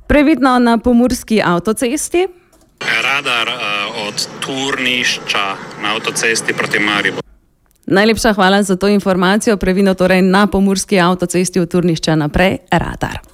Previdno na pomurski avtocesti. Radar od Turnišča na avtocesti proti Mariboru. Najlepša hvala za to informacijo. Previdno torej na pomurski avtocesti od Turnišča naprej, radar.